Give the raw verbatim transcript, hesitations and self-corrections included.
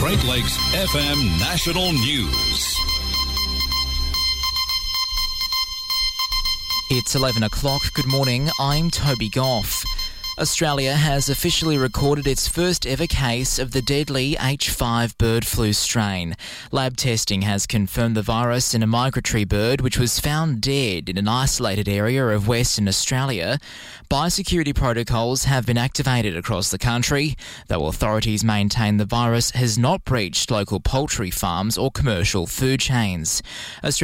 Great Lakes F M National News. It's eleven o'clock. Good morning. I'm Toby Goff. Australia has officially recorded its first ever case of the deadly H five bird flu strain. Lab testing has confirmed the virus in a migratory bird which was found dead in an isolated area of Western Australia. Biosecurity protocols have been activated across the country, though authorities maintain the virus has not breached local poultry farms or commercial food chains. Australia